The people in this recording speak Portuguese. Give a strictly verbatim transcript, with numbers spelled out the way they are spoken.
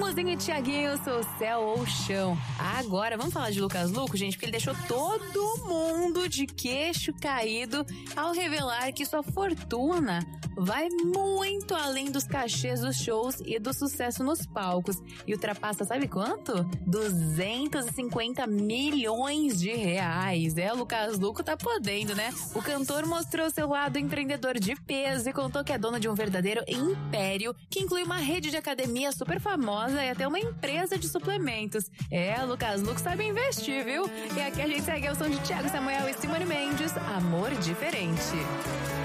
Muzinho e Thiaguinho, sou céu ou chão. Agora, vamos falar de Lucas Luco, gente, porque ele deixou todo mundo de queixo caído ao revelar que sua fortuna vai muito além dos cachês dos shows e do sucesso nos palcos. E ultrapassa, sabe quanto? duzentos e cinquenta milhões de reais. É, o Lucas Luco tá podendo, né? O cantor mostrou seu lado empreendedor de peso e contou que é dono de um verdadeiro império, que inclui uma rede de academia super famosa e até uma empresa de suplementos. É, o Lucas Luco sabe investir, viu? E aqui a gente segue o som de Thiago Samuel e Simone Mendes, Amor Diferente.